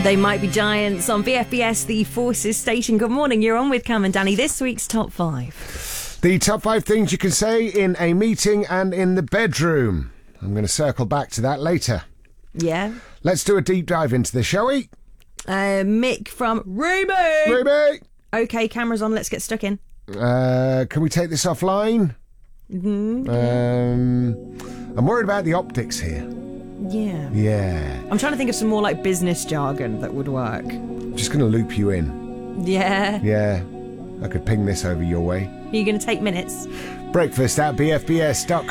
They Might Be Giants on VFBS, the Forces station. Good morning, you're on with Cam and Danny. This week's Top 5. The top 5 things you can say in a meeting and in the bedroom. I'm going to circle back to that later. Yeah. Let's do a deep dive into this, shall we? Mick from Ruby. Ruby! Okay, camera's on, let's get stuck in. Can we take this offline? Mm-hmm. I'm worried about the optics here. Yeah. Yeah. I'm trying to think of some more like business jargon that would work. I'm just going to loop you in. Yeah. Yeah. I could ping this over your way. Are you going to take minutes? Breakfast at bfbs.co.uk.